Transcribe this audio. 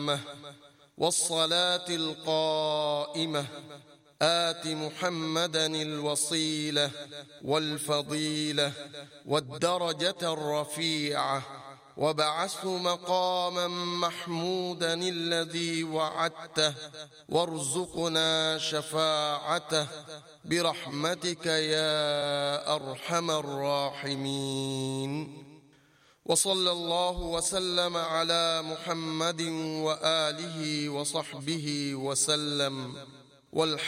التامة والصلاة القائمة آت محمدا الوصيلة والفضيلة والدرجة الرفيعة وابعثه مقاما محمودا الذي وعدته وارزقنا شفاعته برحمتك يا أرحم الراحمين. وصلى الله وسلم على محمد وآله وصحبه وسلم، والحمد